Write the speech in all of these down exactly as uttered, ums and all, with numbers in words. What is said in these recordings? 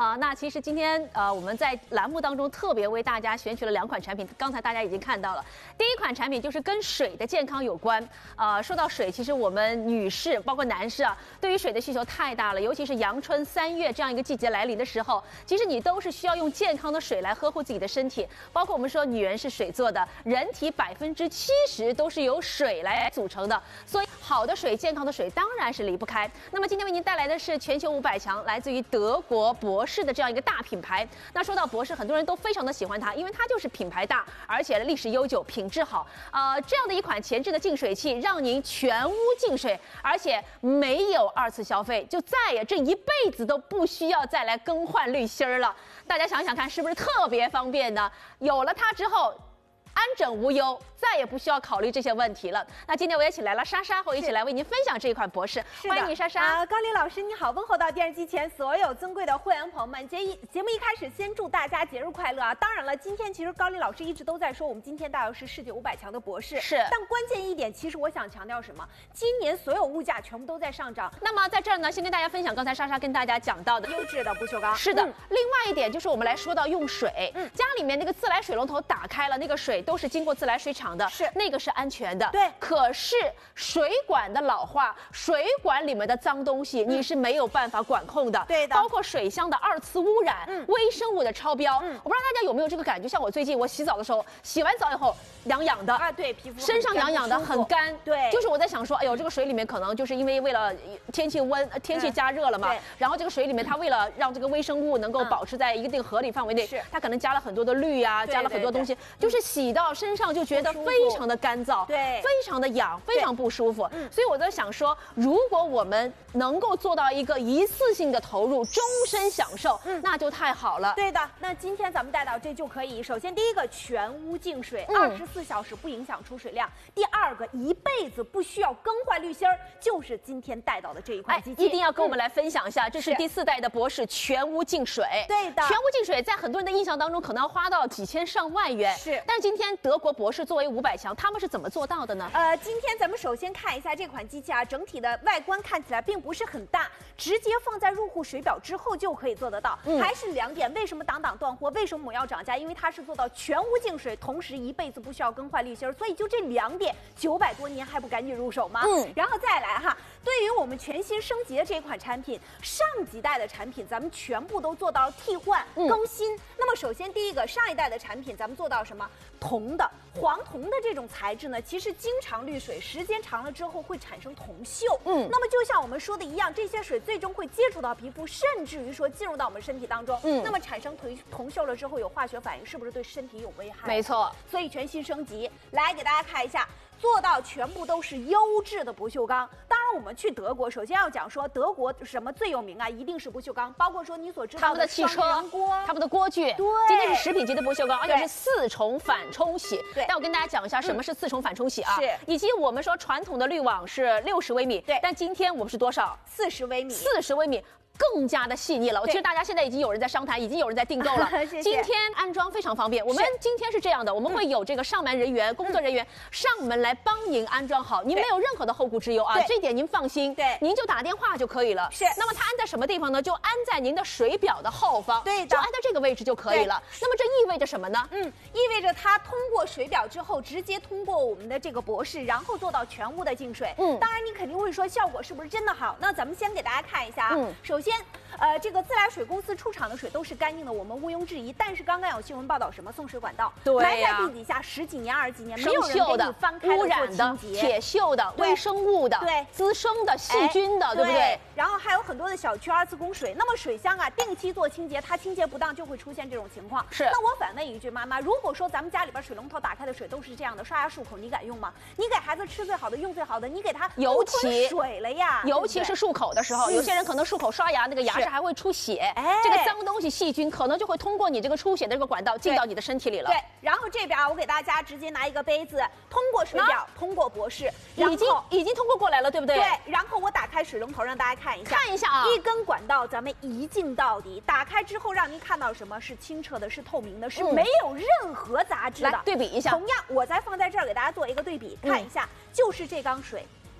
啊、呃，那其实今天呃我们在栏目当中特别为大家选取了两款产品，刚才大家已经看到了。第一款产品就是跟水的健康有关。呃，说到水，其实我们女士包括男士啊，对于水的需求太大了，尤其是阳春三月这样一个季节来临的时候，其实你都是需要用健康的水来呵护自己的身体。包括我们说女人是水做的，人体百分之七十都是由水来组成的，所以好的水、健康的水当然是离不开。那么今天为您带来的是全球五百强，来自于德国博士的这样一个大品牌。那说到博士，很多人都非常的喜欢它，因为它就是品牌大，而且历史悠久，品质好。呃，这样的一款前置的净水器，让您全屋净水，而且没有二次消费，就再也这一辈子都不需要再来更换滤芯儿了。大家想想看，是不是特别方便呢？有了它之后，安枕无忧，再也不需要考虑这些问题了。那今天我也请来了莎莎，和我一起来为您分享这一款博士。欢迎你，莎莎。 呃，高丽老师你好，问候到电视机前所有尊贵的会员朋友们。节一节目一开始，先祝大家节日快乐啊！当然了，今天其实高丽老师一直都在说，我们今天带的是世界五百强的博士。 是。 但关键一点，其实我想强调什么？今年所有物价全部都在上涨。 那么在这儿呢，先跟大家分享刚才莎莎跟大家讲到的优质的不锈钢。 是的。嗯、另外一点就是我们来说到用水，嗯，家里面那个自来水龙头打开了，那个水都是经过自来水厂的， 是那个是安全的。 对。 可是水管的老化，水管里面的脏东西，你是没有办法管控的。 对的。 包括水箱的二次污染，嗯，微生物的超标。嗯，我不知道大家有没有这个感觉，像我最近我洗澡的时候，洗完澡以后痒痒的啊，对，皮肤身上痒痒的，很干。 对。 就是我在想说，哎呦，这个水里面可能就是因为为了天气温天气加热了嘛，然后这个水里面它为了让这个微生物能够保持在一定合理范围内，它可能加了很多的氯啊，加了很多东西，就是洗到身上就觉得非常的干燥， 对， 非常的痒，非常不舒服。嗯，所以我在想说，如果我们能够做到一个一次性的投入，终身享受，嗯，那就太好了。 对的，那今天咱们带到这就可以。首先，第一个全屋净水，二十四小时不影响出水量；第二个，一辈子不需要更换滤芯儿，就是今天带到的这一款机器。 哎，一定要跟我们来分享一下，这是第四代的博士全屋净水。 对的， 全屋净水在很多人的印象当中，可能要花到几千上万元。 是， 但是今天德国博士作为五百强，他们是怎么做到的呢？ 呃，今天咱们首先看一下这款机器啊，整体的外观看起来并不是很大，直接放在入户水表之后就可以做得到。嗯，还是两点，为什么档档断货？为什么我要涨价？因为它是做到全屋净水，同时一辈子不需要更换滤芯儿，所以就这两点，九百多年还不赶紧入手吗？嗯，然后再来哈，对于我们全新升级的这款产品，上几代的产品咱们全部都做到了替换、嗯、更新。那么首先第一个，上一代的产品咱们做到什么？铜的。黄铜的这种材质呢，其实经常滤水，时间长了之后会产生铜锈。嗯，那么就像我们说的一样，这些水最终会接触到皮肤，甚至于说进入到我们身体当中。嗯，那么产生铜铜锈了之后有化学反应，是不是对身体有危害？ 没错。 所以全新升级，来给大家看一下。做到全部都是优质的不锈钢。当然，我们去德国，首先要讲说德国什么最有名啊？一定是不锈钢，包括说你所知道他们的汽车、他们的锅具， 对， 今天是食品级的不锈钢，而且是四重反冲洗。对，但我跟大家讲一下什么是四重反冲洗啊？ 是， 以及我们说传统的滤网是六十微米，对，但今天我们是多少？ 四十微米， 四十微米。更加的细腻了，其实大家现在已经有人在商谈，已经有人在订购了。 谢谢。 今天安装非常方便，我们今天是这样的，我们会有这个上门人员、嗯、工作人员上门来帮您安装好，您没有任何的后顾之忧啊，这点您放心。对，您就打电话就可以了。 是。 那么它安在什么地方呢？就安在您的水表的后方， 对的， 就安在这个位置就可以了。那么这意味着什么呢？ 嗯，意味着它通过水表之后，直接通过我们的这个博士，然后做到全屋的净水。嗯，当然你肯定会说效果是不是真的好？那咱们先给大家看一下啊。嗯，首先，呃，这个自来水公司出厂的水都是干净的，我们毋庸置疑。但是刚刚有新闻报道，什么送水管道埋在地底下十几年、二十几年，没有人给你翻开污染的、铁锈的、微生物的、对滋生的、细菌的，对不对？ 然后还有很多的小区二次供水，那么水箱啊，定期做清洁，它清洁不当就会出现这种情况。是。那我反问一句，妈妈，如果说咱们家里边水龙头打开的水都是这样的，刷牙漱口，你敢用吗？你给孩子吃最好的、用最好的，你给他尤其水了呀， 尤其是漱口的时候，有些人可能漱口刷牙那个牙齿还会出血。哎，这个脏东西、细菌可能就会通过你这个出血的这个管道进到你的身体里了。 对，然后这边啊，我给大家直接拿一个杯子，通过水表，通过博士， 已经已经通过过来了，对不对？ 对。然后我打开水龙头，让大家看一下， 看一下啊， 一根管道咱们一镜到底，打开之后让您看到什么是清澈的，是透明的，是没有任何杂质的。 来对比一下。 同样，我再放在这儿给大家做一个对比，看一下，就是这缸水。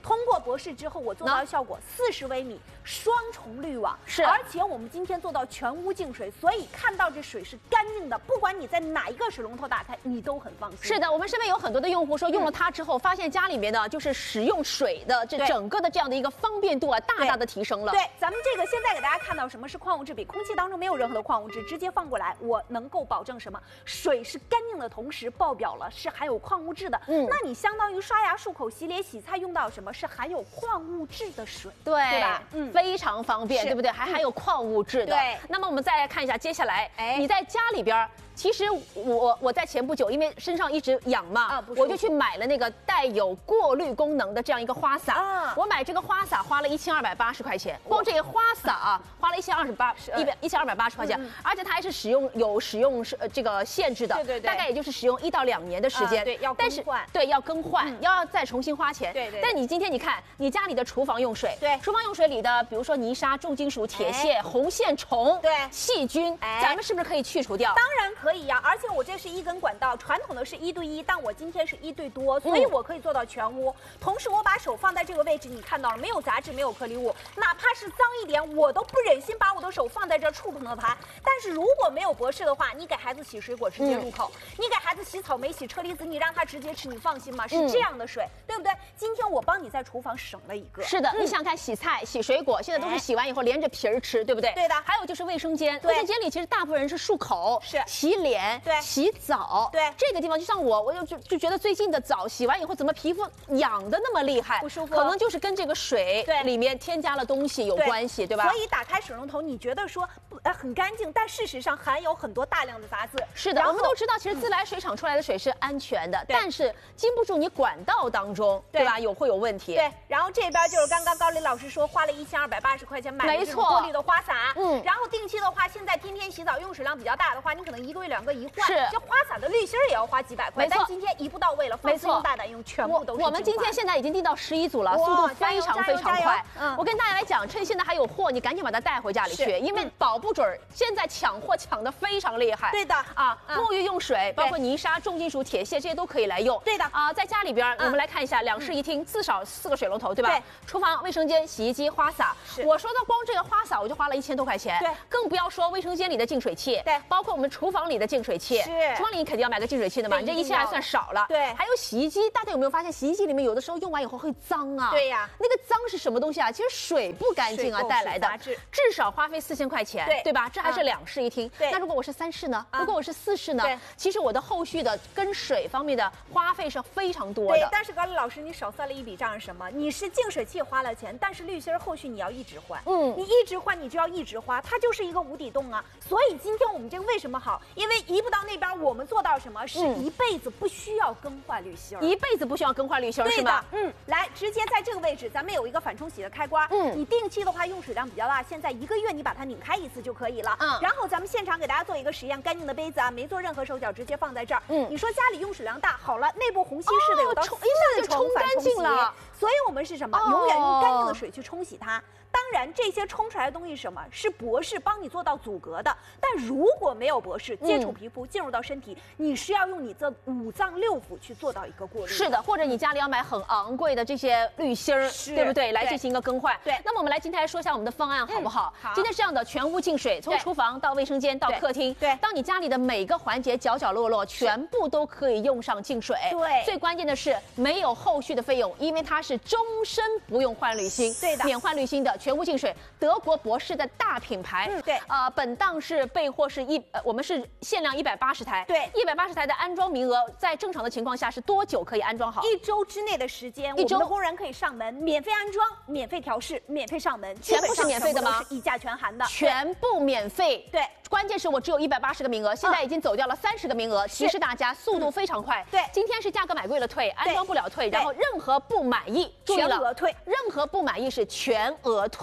通过博士之后，我做到的效果四十微米双重滤网， 是， 而且我们今天做到全屋净水，所以看到这水是干净的，不管你在哪一个水龙头打开，你都很放心。 是的，我们身边有很多的用户说用了它之后，嗯、发现家里面呢就是使用水的这整个的这样的一个方便度啊，大大的提升了。 对，咱们这个现在给大家看到什么是矿物质比，空气当中没有任何的矿物质，直接放过来，我能够保证什么？水是干净的同时，报表了是含有矿物质的。嗯，那你相当于刷牙、漱口、洗脸、洗菜用到什么？是含有矿物质的水， 对， 对吧？ 嗯，非常方便，对不对？还含有矿物质的。 对。 那么我们再来看一下，接下来，哎，你在家里边。其实我我在前不久，因为身上一直痒嘛，啊、我就去买了那个带有过滤功能的这样一个花洒。啊、我买这个花洒花了一千二百八十块钱，光这个花洒啊，花了一千二十八一百一千二百八十块钱，嗯、而且它还是使用有使用是、呃、这个限制的， 对对对， 大概也就是使用一到两年的时间。 啊、对，要更换。 对，要更换，嗯、要再重新花钱。 对 对, 对。 但你今天你看，你家里的厨房用水， 对， 厨房用水里的，比如说泥沙、重金属、铁屑、哎、红线虫， 对， 细菌，哎、咱们是不是可以去除掉？ 当然可以呀、啊，而且我。这是一根管道，传统的是一对一，但我今天是一对多，所以我可以做到全屋。嗯、同时，我把手放在这个位置，你看到了，没有杂质，没有颗粒物，哪怕是脏一点，我都不忍心把我的手放在这触碰到它。但是如果没有博士的话，你给孩子洗水果直接入口，嗯、你给孩子洗草莓、洗车厘子，你让他直接吃，你放心吗？是这样的水，嗯、对不对？今天我帮你在厨房省了一个。 是的，嗯、你想想看，洗菜、洗水果，现在都是洗完以后连着皮儿吃，对不对？ 对的。 还有就是卫生间，卫生间里其实大部分人是漱口、 是洗脸、 对、 洗澡。对，这个地方就像我，我就就就觉得最近的澡洗完以后，怎么皮肤痒的那么厉害， 不舒服， 可能就是跟这个水对里面添加了东西有关系， 对, 对吧？ 所以打开水龙头，你觉得说呃很干净，但事实上含有很多大量的杂质。 是的，我们都知道，其实自来水厂出来的水是安全的，嗯、但是经不住你管道当中， 对, 对吧？有会有问题。 对，然后这边就是刚刚高丽老师说花了一千二百八十块钱买的这种过滤的花洒，嗯，然后定期的话，现在天天洗澡用水量比较大的话，你可能一个月两个一换， 是这花洒的滤芯也要花几百。 没错， 但今天一步到位了，放心用大胆用，全部都是。 我们今天现在已经订到十一组了，速度非常非常快。嗯，我跟大家来讲，趁现在还有货，你赶紧把它带回家里去，因为保不准现在抢货抢的非常厉害。 对的啊，沐浴用水，包括泥沙、重金属、铁屑这些都可以来用。 对的啊，在家里边我们来看一下，两室一厅，至少四个水龙头，对吧？ 对。 厨房、卫生间、洗衣机、花洒。 是。 我说的光这个花洒我就花了一千多块钱。 对。 更不要说卫生间里的净水器。 对。 包括我们厨房里的净水器。 是。 厨房里你肯定要买个净水器的嘛，你这一千还算少了。 对， 还有洗衣机，大家有没有发现洗衣机里面有的时候用完以后会脏啊？ 对呀， 那个脏是什么东西啊？其实水不干净啊带来的，至少花费四千块钱， 对对吧？这还是两室一厅。 对， 那如果我是三室呢？如果我是四室呢？其实我的后续的跟水方面的花费是非常多的。 对，但是高丽老师你少算了一笔账是什么？你是净水器花了钱，但是滤芯后续你要一直换，嗯，你一直换你就要一直花，它就是一个无底洞啊。所以今天我们这个为什么好？因为一步到那边我们做到什么？是一辈子不需要更换滤芯， 一辈子不需要更换滤芯，是吗？ 嗯，来，直接在这个位置，咱们有一个反冲洗的开关，嗯，你定期的话用水量比较大，现在一个月你把它拧开一次就可以了，嗯，然后咱们现场给大家做一个实验，干净的杯子啊，没做任何手脚，直接放在这儿，嗯，你说家里用水量大，好了，内部虹吸式的有到四冲反冲洗了，所以我们是什么？永远用干净的水去冲洗它。当然，这些冲出来的东西什么是博士帮你做到阻隔的，但如果没有博士接触皮肤、嗯、进入到身体，你是要用你这五脏六腑去做到一个过滤。 是的，或者你家里要买很昂贵的这些滤芯儿，对不对？来进行一个更换。 对。 那么我们来今天来说一下我们的方案好不好？ 嗯、好。 今天是这样的，全屋净水，从厨房到卫生间到客厅， 对， 到你家里的每个环节角角落落，全部都可以用上净水。 对。 最关键的是没有后续的费用，因为它是终身不用换滤芯， 对的， 免换滤芯的全屋净水。德国博士的大品牌， 嗯，对， 呃，本档是备货是一，呃，我们是限量一百八十台， 对， 一百八十台的安装名额，在正常的情况下是多久可以安装好？ 一周之内的时间， 一周， 我们的工人可以上门，免费安装，免费调试，免费上门， 全部是免费的吗？ 是一价全含的， 全部免费， 对。 关键是我只有一百八十个名额，现在已经走掉了三十个名额，提示大家速度非常快。 对， 今天是价格买贵了退，安装不了退，然后任何不满意，注意了， 全额退， 任何不满意是全额退。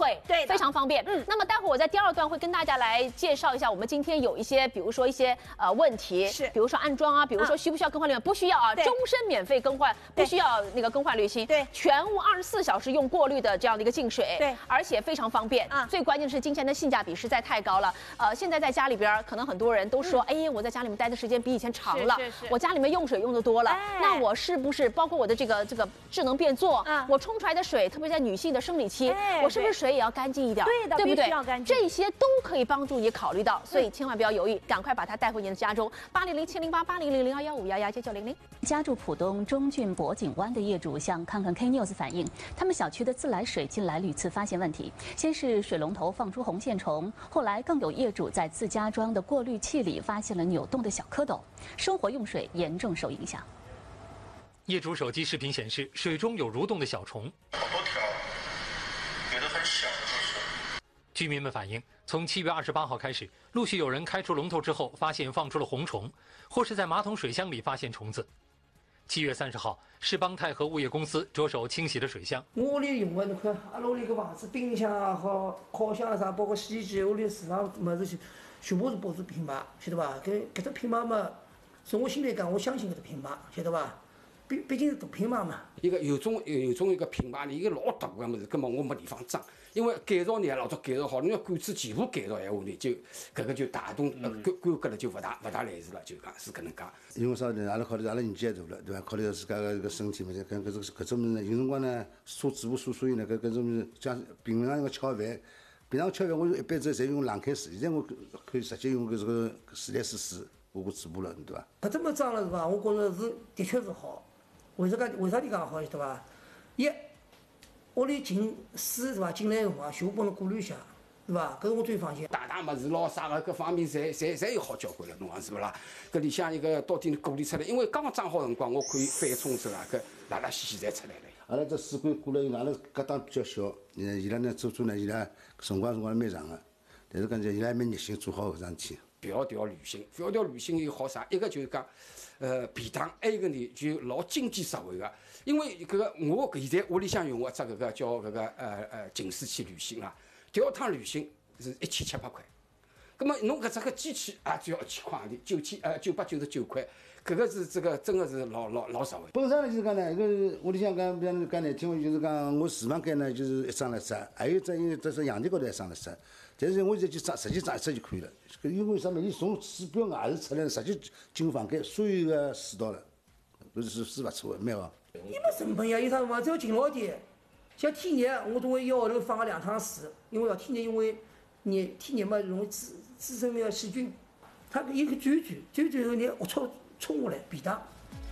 会， 对， 非常方便。嗯，那么待会儿我在第二段会跟大家来介绍一下，我们今天有一些，比如说一些呃问题， 是， 比如说安装啊，比如说需不需要更换滤芯，不需要啊，终身免费更换，不需要那个更换滤芯， 对， 全屋二十四小时用过滤的这样的一个净水， 对， 而且非常方便。啊，最关键的是今天的性价比实在太高了。呃，现在在家里边，可能很多人都说，哎，我在家里面待的时间比以前长了，我家里面用水用的多了，那我是不是包括我的这个这个智能变座，我冲出来的水，特别在女性的生理期，我是不是水也要干净一点？ 对的， 对不对？ 要干净， 这些都可以帮助你考虑到，所以千万不要犹豫，赶快把它带回您的家中。八零零七零八八零零零二幺五幺幺九九零零。 家住浦东中郡博景湾的业主向看看 K News 反映，他们小区的自来水近来屡次发现问题，先是水龙头放出红线虫，后来更有业主在自家装的过滤器里发现了扭动的小蝌蚪，生活用水严重受影响。 业主手机视频显示，水中有蠕动的小虫， 好多条，有的很小，就是。 居民们反映，从七月二十八号开始，陆续有人开除龙头之后，发现放出了红虫，或是在马桶水箱里发现虫子。七月三十号，世邦泰和物业公司着手清洗了水箱。 我屋里用的，你看，阿拉屋里个房子、冰箱啊和烤箱啊啥，包括洗衣机，屋里市场么子全部是保持平码，晓得吧？搿搿只平码嘛，从我心里讲，我相信搿只平码，晓得吧？毕毕竟是大平码嘛。 一个有种有种一个品牌，一个老大个么子，根本我没地方装。因为改造呢，老早改造好，你要管子全部改造闲话呢，就搿个就大动呃管管搿了就勿大勿大来事了，就讲是搿能介。 因为啥呢？阿拉考虑阿拉年纪也大了，对伐？考虑到自家个搿身体嘛，搿搿种搿种物事呢，有辰光呢，搓嘴巴搓所以呢，搿搿种物事像平常个吃好饭，平常吃饭我一般子侪用冷开水，现在我可以直接用搿这个自来水水捂捂嘴巴了，对伐？ 搿这么装了是伐？我觉着是的确是好。为啥个？为啥你讲好？晓得伐？一屋里进水是伐？进来辰光全部帮侬过滤一下，是伐？搿是我最放心。 大大物事咯啥个各方面侪侪侪有好交关了，侬讲是勿啦？搿里向一个到底过滤出来，因为刚刚装好辰光，我可以翻冲之啦，搿拉拉稀稀侪出来了。 阿拉这水管过来，阿拉隔档比较小，呃，伊拉呢做做呢，伊拉辰光辰光蛮长个，但是讲起伊拉还蛮热心做好搿桩事体。 不要调滤芯，不要调滤芯有好啥？一个就是讲，呃，便当；还有一个呢就老经济实惠个。因为搿个我现在屋里向用个只搿个叫搿个呃呃净水器滤芯啊，调趟滤芯是一千七百块。葛末侬搿只个机器也只要一千块钿，九千呃九百九十九块，搿个是这个真个是老老老实惠。 本身呢就是讲呢，搿屋里向讲，比方讲难听话，就是讲我厨房间呢就是一张了只，还有只因为这是阳台高头一张了只。但是我现在就装，实际装一只就可以了。因为啥么？伊从水表外头出来，直接进房间，所有个水道了，搿是是勿错的，蛮好。 伊没成本呀，有啥辰光只要勤劳点。像天热，我总归一个号头放个两趟水，因为要天热，因为热天热嘛容易滋滋生那个细菌。它有个转转，转转后你龌龊冲下来，便当。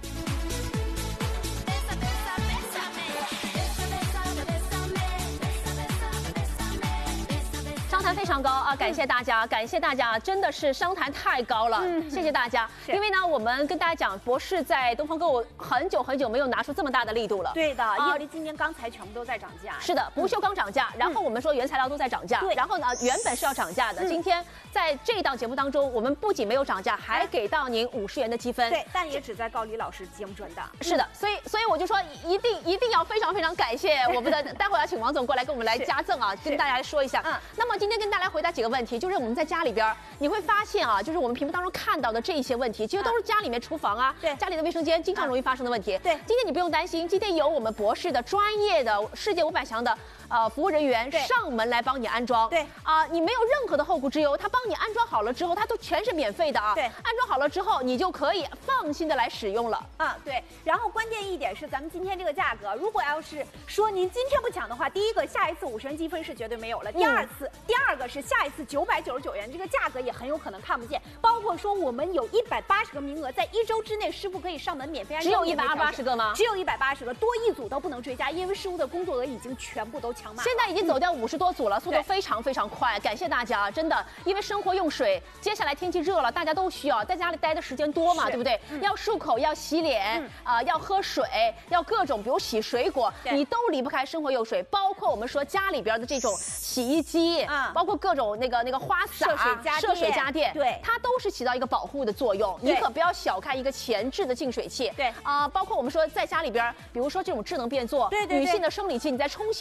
商谈非常高啊！感谢大家，感谢大家，真的是商谈太高了，嗯、谢谢大家。因为呢，我们跟大家讲，博士在东方购物很久很久没有拿出这么大的力度了。 对的，因为今年钢材全部都在涨价。 是的，不锈钢涨价，然后我们说原材料都在涨价， 对， 然后呢，原本是要涨价的，今天在这一档节目当中，我们不仅没有涨价，还给到您五十元的积分。 对，但也只在高李老师节目准的。 是的，所以所以我就说一定一定要非常非常感谢我们的，待会儿要请王总过来跟我们来加赠啊，跟大家说一下。嗯，那么今天跟大家回答几个问题，就是我们在家里边，你会发现啊，就是我们屏幕当中看到的这一些问题，其实都是家里面厨房啊，对，家里的卫生间经常容易发生的问题。对，今天你不用担心，今天有我们博士的专业的世界五百强的呃服务人员上门来帮你安装。对啊、呃，你没有任何的后顾之忧，他帮你安装好了之后，它都全是免费的啊。对，安装好了之后，你就可以放心的来使用了。 啊，对。然后关键一点是，咱们今天这个价格，如果要是说您今天不抢的话，第一个下一次五十元积分是绝对没有了。第二次，嗯、第二个是下一次九百九十九元，这个价格也很有可能看不见。包括说我们有一百八十个名额，在一周之内，师傅可以上门免费安装。 只有一百八十个吗？ 只有一百八十个，多一组都不能追加，因为师傅的工作额已经全部都抢满了。 现在已经走掉五十多组了，速度非常非常快，感谢大家，真的，因为生活用水，接下来天气热了，大家都需要在家里待的时间多嘛，对不对？嗯、要漱口，要洗脸，啊、嗯呃，要喝水，要各种，比如洗水果，你都离不开生活用水。包括我们说家里边的这种洗衣机，啊、嗯，包括各种那个那个花洒、 涉水家电， 涉水家电， 对， 它都是起到一个保护的作用。你可不要小看一个前置的净水器，对啊、呃，包括我们说在家里边，比如说这种智能变座，对对对，女性的生理期，你在冲洗的时候，啊、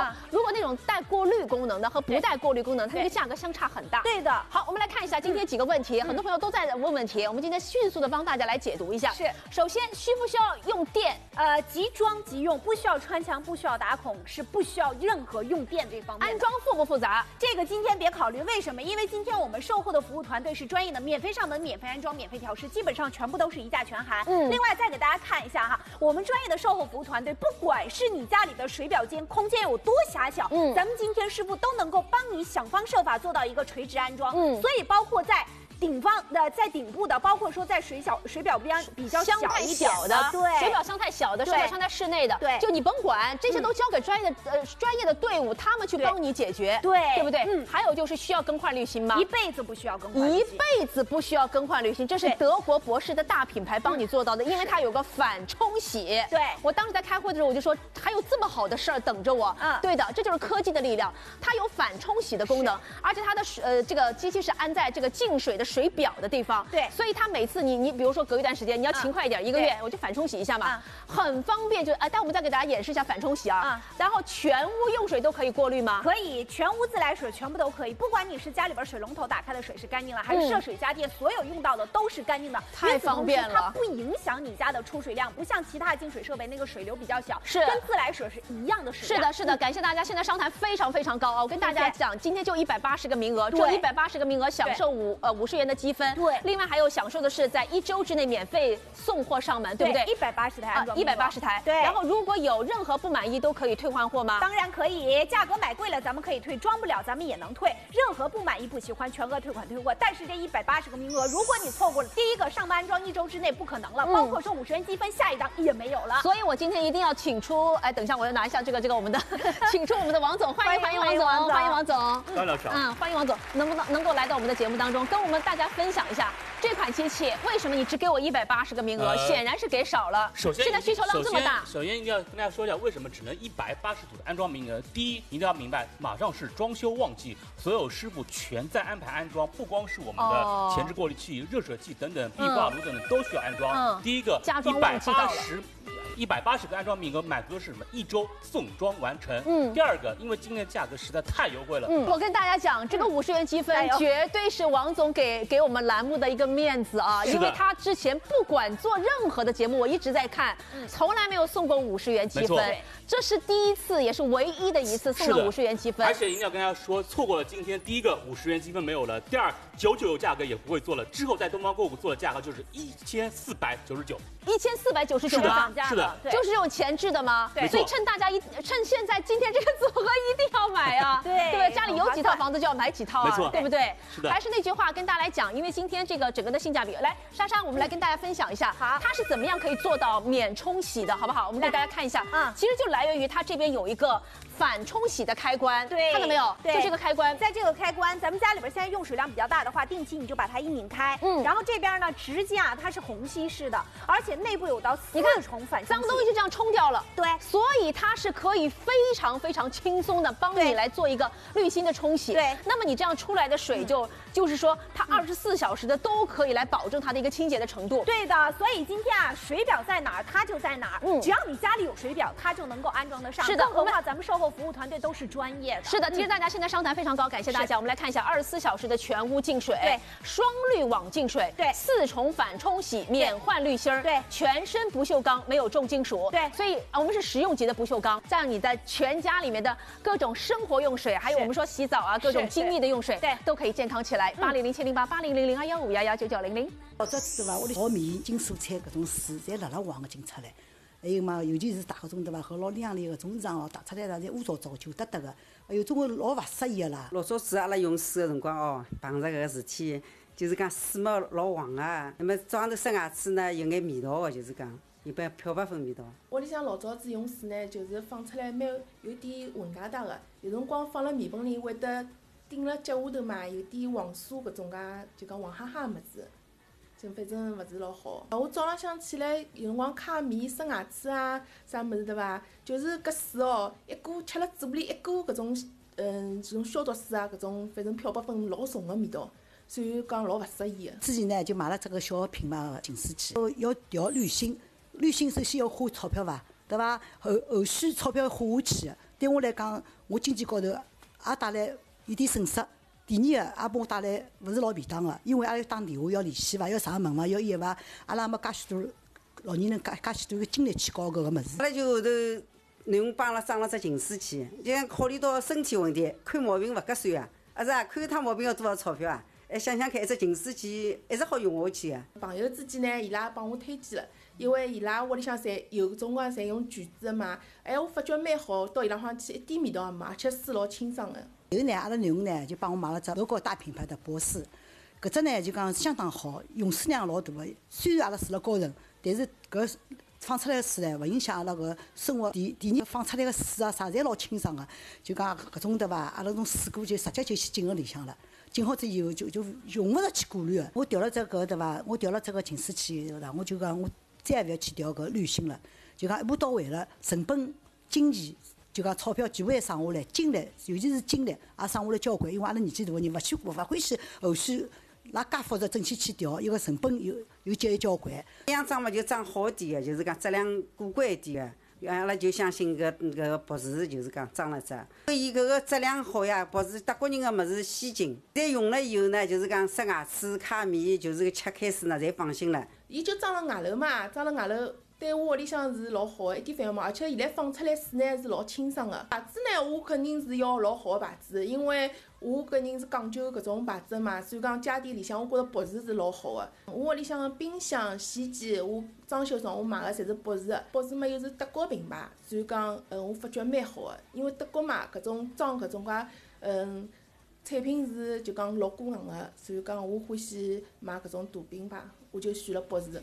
啊，如果那种带过滤功能的和不带过滤功能，它这个价格相差很大。 对的。 好，我们来看一下今天几个问题，很多朋友都在问问题，我们今天迅速的帮大家来解读一下。 是， 首先需不需要用电？ 呃，即装即用，不需要穿墙，不需要打孔，是不需要任何用电这方面。 安装复不复杂？ 这个今天别考虑，为什么？因为今天我们售后的服务团队是专业的，免费上门、免费安装、免费调试，基本上全部都是一价全含。嗯，另外再给大家看一下哈，我们专业的售后服务团队，不管是你家里的水表间空间有多狭小，嗯，咱们今天师傅都能够帮你想方设法做到一个垂直安装。嗯，所以包括在顶方的，在顶部的，包括说在水小水表边比较箱太小的， 对， 水表箱太小的，水表箱在室内的， 对， 就你甭管，这些都交给专业的呃专业的队伍，他们去帮你解决， 对， 对不对？ 嗯， 还有就是需要更换滤芯吗？ 一辈子不需要更换， 一辈子不需要更换滤芯，这是德国博士的大品牌帮你做到的，因为它有个反冲洗。 对， 我当时在开会的时候我就说，还有这么好的事儿等着我。嗯，对的，这就是科技的力量，它有反冲洗的功能，而且它的水呃这个机器是安在这个进水的水表的地方。 对， 所以它每次你你比如说隔一段时间你要勤快一点，一个月我就反冲洗一下嘛，很方便。就哎，待我们再给大家演示一下反冲洗啊。然后全屋用水都可以过滤吗？ 可以，全屋自来水全部都可以，不管你是家里边水龙头打开的水是干净了，还是涉水家电所有用到的都是干净的， 太方便了。 它不影响你家的出水量，不像其他净水设备那个水流比较小， 是跟自来水是一样的水量。 是的，是的，感谢大家，现在商谈非常非常高啊！我跟大家讲，今天就一百八十个名额，只有一百八十个名额享受五呃五十元的积分。 对， 另外还有享受的是在一周之内免费送货上门，对不对？ 一百八十台安装， 一百八十台。 对。 然后如果有任何不满意，都可以退换货吗？ 当然可以，价格买贵了咱们可以退，装不了咱们也能退。任何不满意、不喜欢，全额退款退货。但是这一百八十个名额，如果你错过了第一个上门安装一周之内不可能了，包括说五十元积分，下一张也没有了。 所以我今天一定要请出，哎，等一下我要拿一下这个这个我们的，请出我们的王总，欢迎欢迎王总，欢迎王总， 张老师， 嗯，欢迎王总，能不能能够来到我们的节目当中，跟我们大家分享一下这款机器为什么你只给我一百八十个名额？显然是给少了。 首先， 现在需求量这么大。 首先一定要跟大家说一下，为什么只能一百八十组的安装名额？第一，一定要明白，马上是装修旺季，所有师傅全在安排安装，不光是我们的前置过滤器、热水器等等，壁挂炉等等都需要安装。第一个，一百八十。一百八十个安装名额满足的是什么？一周送装完成。嗯。第二个，因为今天的价格实在太优惠了。 嗯。我跟大家讲，这个五十元积分绝对是王总给给我们栏目的一个面子啊，因为他之前不管做任何的节目，我一直在看，从来没有送过五十元积分，这是第一次，也是唯一的一次送了五十元积分。 而且一定要跟大家说，错过了今天第一个五十元积分没有了，第二九九九价格也不会做了，之后在东方购物做的价格就是一千四百九十九。 一千四百九十九吗？ 是的。 就是这种前置的吗？对，所以趁大家一趁现在今天这个组合一定要买啊！ 对， 对，家里有几套房子就要买几套啊， 没错， 对不对？ 是的。 还是那句话，跟大家来讲，因为今天这个整个的性价比，来莎莎，我们来跟大家分享一下，好，它是怎么样可以做到免冲洗的，好不好？我们给大家看一下，啊，其实就来源于它这边有一个反冲洗的开关， 对， 看到没有？对，就这个开关， 在这个开关，咱们家里边现在用水量比较大的话，定期你就把它一拧开，嗯，然后这边呢，直接啊，它是虹吸式的，而且内部有到四重反冲洗， 脏东西就这样冲掉了， 对， 所以它是可以非常非常轻松的帮你来做一个滤芯的冲洗， 对， 那么你这样出来的水就、嗯、就是说它二十四小时的都可以来保证它的一个清洁的程度， 对的，所以今天啊，水表在哪儿它就在哪儿，嗯，只要你家里有水表，它就能够安装得上， 是的， 更何况咱们售后服务团队都是专业的， 是的，其实大家现在商谈非常高，感谢大家，我们来看一下二十四小时的全屋净水， 对， 双滤网净水， 对， 四重反冲洗，免换滤芯儿， 对， 全身不锈钢，没有重金属， 对， 所以啊，我们是实用级的不锈钢，这样你在全家里面的各种生活用水，还有我们说洗澡啊，各种精密的用水，对，都可以健康起来。八零零七零八八零零零二幺五幺幺九九零零。 老早子伐，屋里炒面、进蔬菜搿种水，侪辣辣旺个进出来。还有嘛，尤其是大搿种对伐，和老娘里搿种场哦，打出来啦，侪污糟糟、旧得得个，哎哟，总归老勿适宜个啦。 老早子阿拉用水个辰光哦，碰着搿个事体，就是讲水嘛老黄个，那么早上头刷牙齿呢，有眼味道个，就是讲。一般漂白粉味道。 屋里向老早子用水呢，就是放出来蛮有点混疙瘩个，有辰光放辣面盆里会得顶辣脚下头嘛，有点黄酥搿种介，就讲黄哈哈个物事，就反正勿是老好。我早浪向起来有辰光揩面、刷牙齿啊，啥物事对伐？就是搿水哦，一股吃辣嘴巴里一股搿种，嗯，这种消毒水啊，搿种反正漂白粉老重个味道。所以讲老勿适宜个。 之前呢，就买了这个小品牌个净水器，要调滤芯。滤芯首先要花钞票伐，对伐？后后续钞票花下去， 对我来讲，我经济高头也带来一点损失。第二个也帮我带来勿是老便当个，因为阿拉要打电话，要联系伐，要上门伐，要医伐，阿拉没介许多老年人介介许多个精力去搞搿个物事。 阿拉就后头囡恩帮阿拉装了只净水器，就讲考虑到身体问题，看毛病勿合算啊，啊是啊，看一趟毛病要多少钞票啊？哎，想想看，一只净水器一直好用下去个。 朋友之间呢，伊拉帮我推荐了，因为伊拉屋里向侪有种光侪用橘子嘛，哎，我发觉蛮好，到伊拉好像去一点味道也没，而且水老清爽个。 后呢，阿拉囡恩呢就帮我买了只德国大品牌的博士，搿只呢就讲相当好，用水量老大个。虽然阿拉住了高层，但是搿放出来个水呢，勿影响阿拉搿生活。第第二放出来个水啊啥，侪老清爽个。就讲搿种对伐？阿拉种水果就直接就去进搿里向了。进好之以后就就用勿着去过滤个。我调了只搿对伐？我调了只个净水器对伐？我就讲我再也勿要去调搿滤芯了，就讲一步到位了，成本、经济。就讲钞票全部也省下来，精力尤其是精力也省下来交关，因为阿拉年纪大个人勿去勿欢喜后续拉介复杂整天去调，伊个成本又又节约交关。 这样装嘛就装好点个，就是讲质量过关一点个。阿拉就相信搿搿博士就是讲装了只，伊搿个质量好呀，博士德国人个物事先进，再用了以后呢，就是讲刷牙齿、揩面，就是个吃开水呢，侪放心了。 伊就装了外楼嘛，装了外楼。对我屋里向是老好个，一点烦恼没，而且现在放出来水呢是老清爽个。牌子呢，我肯定是要老好个牌子，因为我搿人是讲究搿种牌子嘛，所以讲家电里向我觉着博士是老好个。我屋里向个冰箱、洗衣机，我装修上我买个侪是博士个，博士嘛又是德国品牌，所以讲嗯我发觉蛮好个，因为德国嘛搿种装搿种介嗯产品是就讲老过硬个，所以讲我欢喜买搿种大品牌，我就选了博士。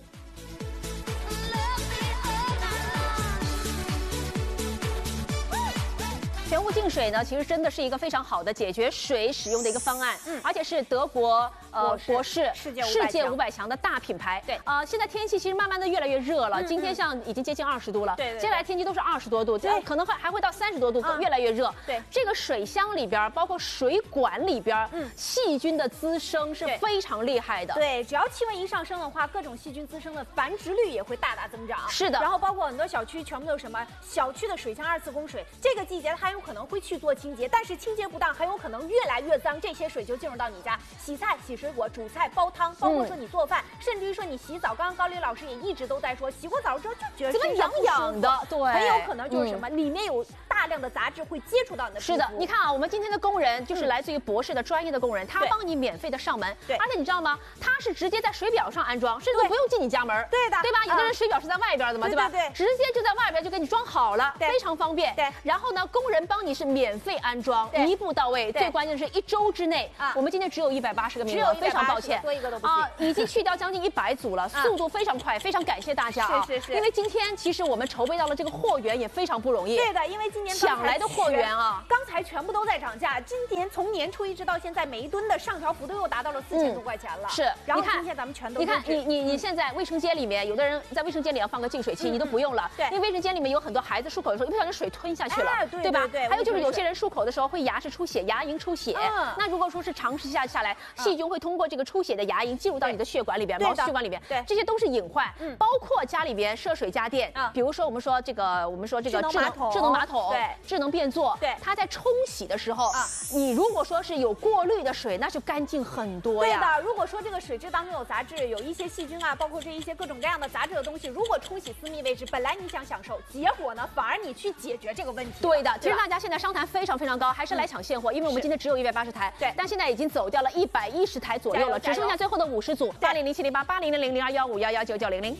全屋净水呢，其实真的是一个非常好的解决水使用的一个方案，嗯，而且是德国呃博士世界世界五百强的大品牌。对，呃，现在天气其实慢慢的越来越热了， 嗯、 今天像已经接近二十度了， 对， 接下来天气都是二十多度，对，可能会还会到三十多度，嗯、越来越热。 对， 这个水箱里边，包括水管里边，嗯，细菌的滋生是非常厉害的。 对，只要气温一上升的话，各种细菌滋生的繁殖率也会大大增长。 是的， 然后包括很多小区全部都是什么小区的水箱二次供水，这个季节它有可能会去做清洁，但是清洁不当，很有可能越来越脏，这些水就进入到你家洗菜、洗水果、煮菜、煲汤，包括说你做饭，嗯、甚至于说你洗澡。刚刚高丽老师也一直都在说，洗过澡之后就觉得怎么痒痒的，对， 很有可能就是什么，嗯、里面有大量的杂质会接触到你的皮肤。 是的，你看啊，我们今天的工人就是来自于博士的专业的工人，嗯、他帮你免费的上门， 对， 而且你知道吗？他是直接在水表上安装，甚至都不用进你家门， 对的， 对吧？有的人水表是在外边的嘛，对吧？ 对， 直接就在外边就给你装好了，非常方便。 对， 然后呢，工人帮你是免费安装，一步到位。最关键的是一周之内，我们今天只有一百八十个名额，非常抱歉， 多一个都不行啊，已经去掉将近一百组了，速度非常快，非常感谢大家啊！ 是是是， 因为今天其实我们筹备到了这个货源也非常不容易。 对的，因为今年抢来的货源啊， 刚才全部都在涨价，今年从年初一直到现在，每一吨的上调幅度又达到了四千多块钱了。 是， 然后今天咱们全都你看，你你你现在卫生间里面，有的人在卫生间里要放个净水器，你都不用了， 对， 因为卫生间里面有很多孩子漱口的时候，一不小心水吞下去了， 对吧？ 对。 还有就是有些人漱口的时候会牙齿出血，牙龈出血。 嗯。 那如果说是长时下下来，细菌会通过这个出血的牙龈进入到你的血管里边，毛细血管里边， 对， 这些都是隐患。嗯。包括家里边涉水家电，比如说我们说这个，我们说这个智能智能马桶， 对， 智能便座， 对， 它在冲洗的时候，你如果说是有过滤的水，那就干净很多呀。 对的，如果说这个水质当中有杂质，有一些细菌啊，包括这一些各种各样的杂质的东西，如果冲洗私密位置，本来你想享受，结果呢，反而你去解决这个问题。 对的，其实大家现在商谈非常非常高，还是来抢现货，因为我们今天只有一百八十台， 对， 但现在已经走掉了一百一十台左右了，只剩下最后的五十组，八零零七零八八零零零零二幺五幺幺九九零零。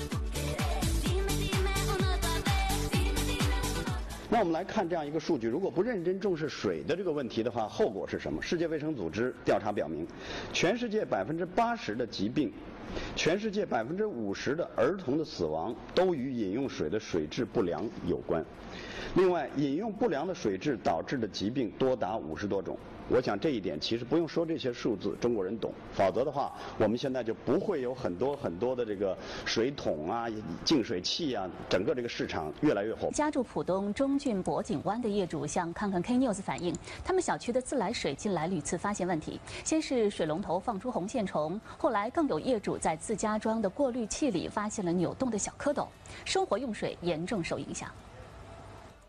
那我们来看这样一个数据，如果不认真重视水的这个问题的话，后果是什么？世界卫生组织调查表明，全世界百分之八十的疾病，全世界百分之五十的儿童的死亡都与饮用水的水质不良有关。另外，饮用不良的水质导致的疾病多达五十多种。我想这一点其实不用说这些数字，中国人懂。否则的话，我们现在就不会有很多很多的这个水桶啊、净水器啊，整个这个市场越来越火。 家住浦东中郡博景湾的业主向看看 K News 反映，他们小区的自来水进来屡次发现问题，先是水龙头放出红线虫，后来更有业主在自家装的过滤器里发现了扭动的小蝌蚪，生活用水严重受影响。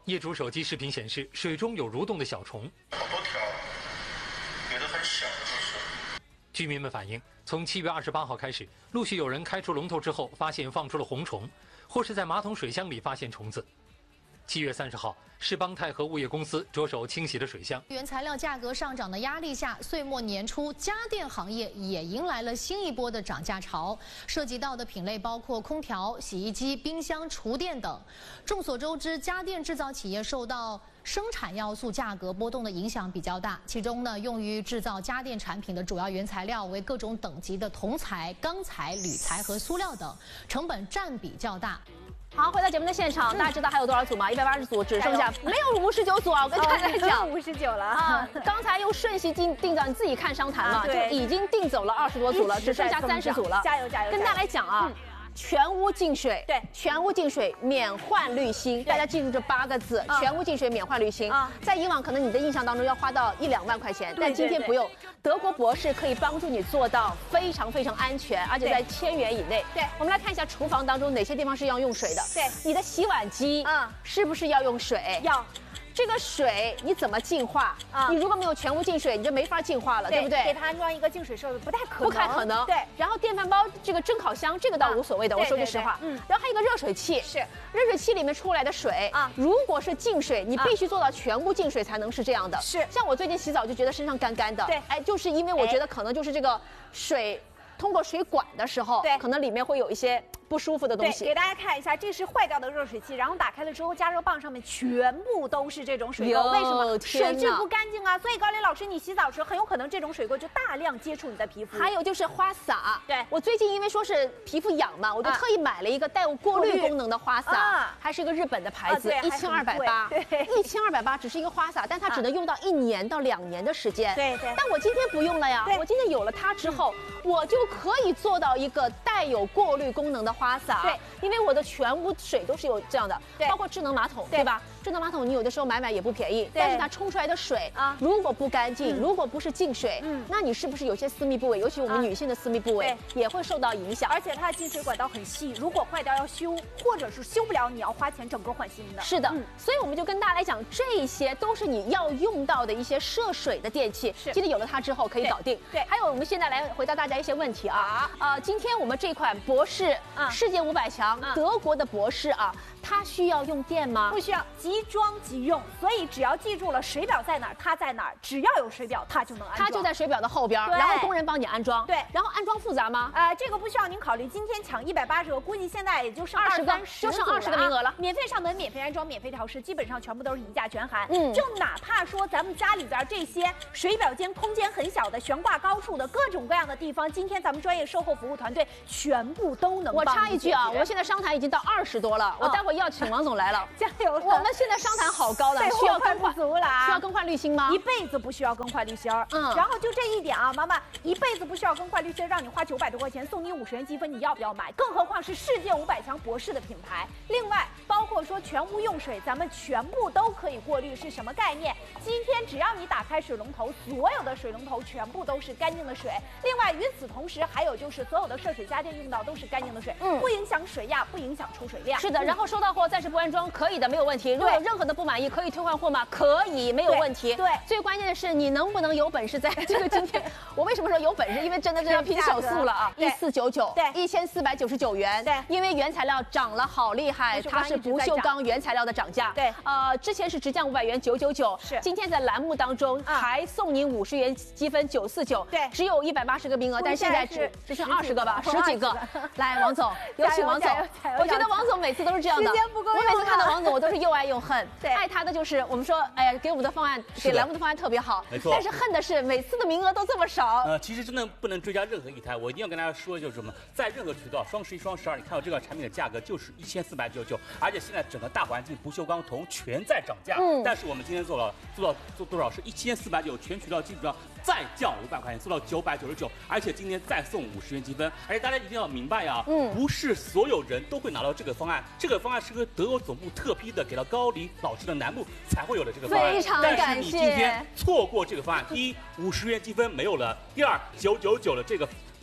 业主手机视频显示，水中有蠕动的小虫。 好多条，有的很小的都是。 居民们反映，从七月二十八号开始，陆续有人开出龙头之后，发现放出了红虫，或是在马桶水箱里发现虫子。七月三十号，世邦泰和物业公司着手清洗了水箱。 原材料价格上涨的压力下，岁末年初，家电行业也迎来了新一波的涨价潮，涉及到的品类包括空调、洗衣机、冰箱、厨电等。众所周知，家电制造企业受到生产要素价格波动的影响比较大，其中呢，用于制造家电产品的主要原材料为各种等级的铜材、钢材、铝材和塑料等，成本占比较大。 好，回到节目的现场，大家知道还有多少组吗？一百八十组，只剩下没有五十九组啊！我跟大家讲， 五十九了啊！刚才用瞬息定定到你自己看商谈嘛，就已经定走了二十多组了，只剩下三十组了。 加油加油！ 跟大家来讲啊。全屋净水， 对， 全屋净水免换滤芯，大家记住这八个字，全屋净水免换滤芯。在以往可能你的印象当中要花到一两万块钱，但今天不用，德国博士可以帮助你做到非常非常安全，而且在千元以内。 对， 我们来看一下厨房当中哪些地方是要用水的。 对， 你的洗碗机，嗯，是不是要用水？ 要。 这个水你怎么净化啊？你如果没有全屋净水，你就没法净化了，对不对？ 给它安装一个净水设备不太可能， 不太可能。 对。 然后电饭煲这个蒸烤箱，这个倒无所谓的，我说句实话。嗯。然后还有一个热水器， 是热水器里面出来的水啊，如果是净水，你必须做到全屋净水才能是这样的。 是。 像我最近洗澡就觉得身上干干的， 对， 哎，就是因为我觉得可能就是这个水通过水管的时候，对，可能里面会有一些不舒服的东西。 给大家看一下，这是坏掉的热水器，然后打开了之后，加热棒上面全部都是这种水垢，为什么？水质不干净啊！所以高丽老师，你洗澡时很有可能这种水垢就大量接触你的皮肤。 还有就是花洒， 对我最近因为说是皮肤痒嘛，我就特意买了一个带有过滤功能的花洒，还是一个日本的牌子，一千二百八，一千二百八只是一个花洒，但它只能用到一年到两年的时间。 对对。 但我今天不用了呀，我今天有了它之后，我就可以做到一个带有过滤功能的花洒。 对。 因为我的全屋水都是有这样的，包括智能马桶，对吧？智能马桶你有的时候买买也不便宜，但是它冲出来的水啊，如果不干净，如果不是净水，嗯，那你是不是有些私密部位，尤其我们女性的私密部位也会受到影响？ 而且它的进水管道很细，如果坏掉要修，或者是修不了，你要花钱整个换新的。 是的，所以我们就跟大家来讲，这些都是你要用到的一些涉水的电器。 是， 今天有了它之后可以搞定。 对， 还有我们现在来回答大家一些问题啊啊，今天我们这款博士世界五百强德国的博士啊，它需要用电吗？ 不需要，即装即用。所以只要记住了水表在哪儿，它在哪儿，只要有水表，它就能安装。 它就在水表的后边，然后工人帮你安装。 对， 然后安装复杂吗？ 呃，这个不需要您考虑。今天抢一百八十个，估计现在也就剩二十个， 就剩二十个名额了。 免费上门，免费安装，免费调试，基本上全部都是一价全含。嗯，就哪怕说咱们家里边这些水表间空间很小的、悬挂高处的各种各样的地方，今天咱们专业售后服务团队全部都能。 我插一句啊，我们现在商谈已经到二十多了，我待会要请王总来了， 加油！ 我们现在商谈好高的，需要更换足了啊！ 需要更换滤芯吗？ 一辈子不需要更换滤芯儿。嗯，然后就这一点啊，妈妈一辈子不需要更换滤芯，让你花九百多块钱，送你五十元积分，你要不要买？更何况是世界五百强博士的品牌。另外，包括说全屋用水，咱们全部都可以过滤，是什么概念？今天只要你打开水龙头，所有的水龙头全部都是干净的水。另外，与此同时，还有就是所有的涉水家电用到都是干净的水，嗯，不影响水压，不影响出水量。 是的，然后收到货暂时不安装，可以的，没有问题。如果有任何的不满意，可以退换货吗？可以，没有问题。 对， 最关键的是你能不能有本事在这个今天，我为什么说有本事？因为真的是要拼手速了啊！一四九九， 对， 一千四百九十九元。 对， 因为原材料涨了好厉害，它是不锈钢原材料的涨价。 对， 呃，之前是直降五百元九九九， 是， 今天在栏目当中还送您五十元积分九四九。 对， 只有一百八十个名额，但是现在只只剩二十个吧，十几个。来，王总，有请王总。我觉得王总每次都是这样的， 时间不够用了。 我每次看到王总，我都是又爱又恨。 对， 爱他的就是我们说，哎呀，给我们的方案，给栏目的方案特别好。 没错。 但是恨的是每次的名额都这么少。 呃，其实真的不能追加任何一台，我一定要跟大家说，就是什么，在任何渠道，双十一、双十二，你看到这个产品的价格就是一千四百九十九，而且现在整个大环境，不锈钢、铜全在涨价。嗯。但是我们今天做了做到做多少？是一千四百九，全渠道基本上再降五百块钱，做到九百九十九，而且今天再送五十元积分。而且大家一定要明白啊，嗯，不是所有人都会拿到这个方案，这个方案是和德国总部特批的，给到高丽老师的栏目才会有的这个方案。 非常感谢。 但是你今天错过这个方案，第一，五十元积分没有了；第二，九九九的这个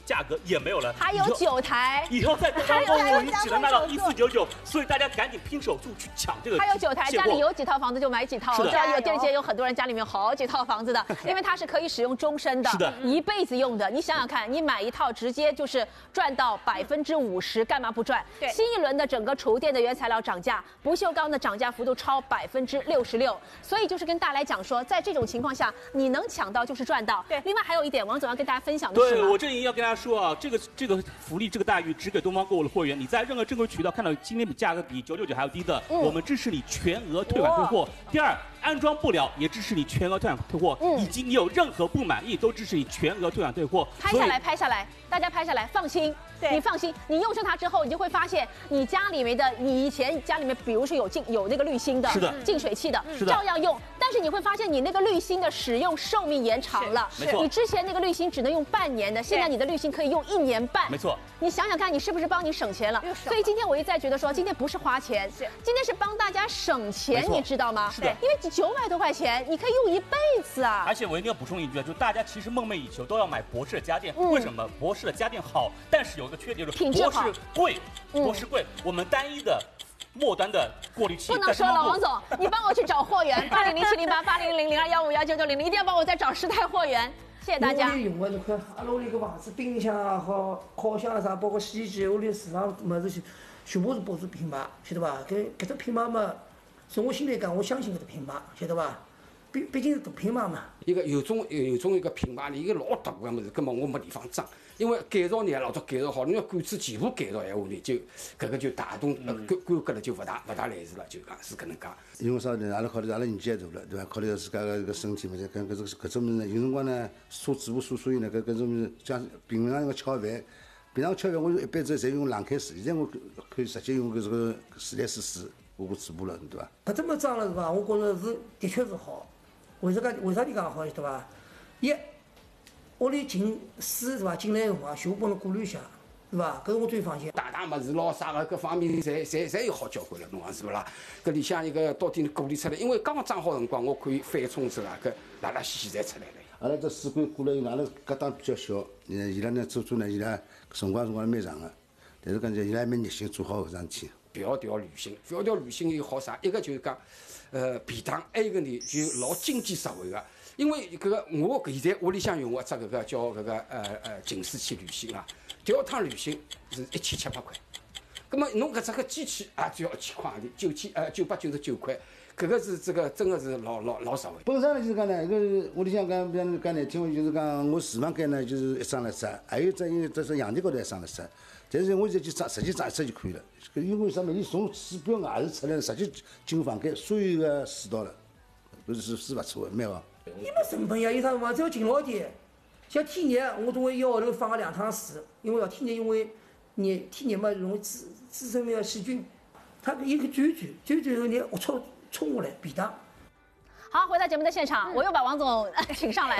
价格也没有了。 还有九台， 以后在东方购物你只能卖到一四九九，所以大家赶紧拼手速去抢这个。 还有九台，家里有几套房子就买几套。我知道有这些有很多人家里面有好几套房子的，因为它是可以使用终身的， 是的， 一辈子用的。你想想看，你买一套直接就是赚到百分之五十，干嘛不赚？ 对， 新一轮的整个厨电的原材料涨价，不锈钢的涨价幅度超百分之六十六，所以就是跟大家来讲说，在这种情况下，你能抢到就是赚到。对，另外还有一点，王总要跟大家分享的是， 对我这里要跟大家说啊，这个这个福利这个待遇只给东方购物的会员，你在任何正规渠道看到今天比价格比九九九还要低的，嗯、我们支持你全额退款退货。第二，安装不了也支持你全额退款退货，嗯、以及你有任何不满意都支持你全额退款退货。 拍下来，拍下来，大家拍下来，放心。你放心，你用上它之后，你就会发现，你家里面的，你以前家里面，比如说有净有那个滤芯的， 是的， 净水器的， 是的， 照样用。但是你会发现，你那个滤芯的使用寿命延长了。 没错， 你之前那个滤芯只能用半年的，现在你的滤芯可以用一年半。 没错， 你想想看，你是不是帮你省钱了？所以今天我一再觉得说，今天不是花钱，是今天是帮大家省钱，你知道吗？ 是的， 因为九百多块钱，你可以用一辈子啊。 而且我一定要补充一句啊，就大家其实梦寐以求都要买博士的家电，为什么？博士的家电好，但是有一个缺点就是品质好。 博士贵，博士贵，我们单一的末端的过滤器不能说了，王总，你帮我去找货源，八零零七零八八零零零二幺五幺九九零零，一定要帮我再找十台货源，谢谢大家。 屋里用的那块，阿拉屋里个房子，冰箱啊和烤箱啊啥，包括洗衣机，屋里市场么子些，全部是博士品牌，晓得吧？搿搿只品牌嘛，从我心里讲，我相信搿只品牌，晓得吧？毕毕竟是大品牌嘛。 一个有种有种一个品牌里一个老大个么子，根本我没地方装。因为改造呢，老早改造好，你要管子全部改造闲话呢，就搿个就大动呃规规格了就勿大勿大来事了，就讲是搿能介。 因为啥呢？阿拉考虑阿拉年纪也大了，对伐？考虑到自家个个身体嘛，搿搿种搿种物事呢，有辰光呢，搓嘴巴搓所以呢，搿搿种物事像平常个吃好饭，平常吃饭我一般子侪用冷开水，现在我可以直接用搿这个自来水水下过嘴巴了，对伐？ 搿这么装了是伐？我觉着是的确是好。为啥个为啥地讲好，晓得伐？一屋里进水是伐？进来辰光全部帮侬过滤一下，是伐？搿是我最放心。 大大物事咯啥个各方面，侪侪侪有好交关了，侬讲是勿啦？搿里向一个到底过滤出来，因为刚刚装好辰光，我可以翻冲之啦，搿拉拉稀稀侪出来了。 阿拉这水管过了以后，阿拉隔档比较小，呃，伊拉呢做做呢，伊拉辰光辰光蛮长个，但是讲伊拉还蛮热心做好搿桩事体。 调调滤芯，调调滤芯有好啥？一个就是讲，呃，便当；还有一个呢，就老经济实惠个。因为搿个我现在屋里向用个只搿个叫搿个呃呃净水器滤芯啊，调趟滤芯是一千七百块。葛么侬搿只个机器啊，只要一千块钿，九千呃九百九十九块，搿个是这个真个是老老老实惠。 本身呢就是讲呢，搿屋里向讲，比方讲难听话，就是讲我厨房间呢就是一张了只，还有只因为这是阳台高头一张了只，但是我现在就装实际装一只就可以了。因为啥么？伊从水表外头出来，直接进房间，所有个水道了，搿是是勿错的，蛮好。 你没成本呀，有啥辰光只要勤劳点。像天热，我总归一个号头放个两趟水，因为要天热，因为热天热嘛容易滋滋生那个细菌。它有个转转转转后呢，龌龊冲下来便当。 好，回到节目的现场，我又把王总请上来。